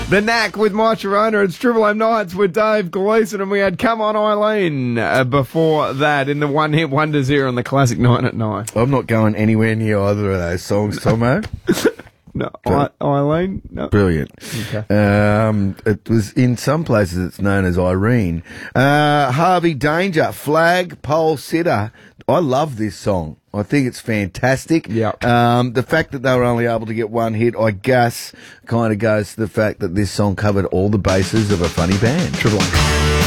The Knack with My Sharona. It's Triple M Nights with Dave Gleeson, and we had Come On Eileen before that in the one hit wonders here on the classic 9 at 9. I'm not going anywhere near either of those songs, Tomo. No, Eileen? No. Brilliant. Okay. It was in some places it's known as Irene. Harvey Danger, Flag Pole Sitter. I love this song. I think it's fantastic. Yeah. The fact that they were only able to get one hit, I guess, kind of goes to the fact that this song covered all the bases of a funny band. Triple M.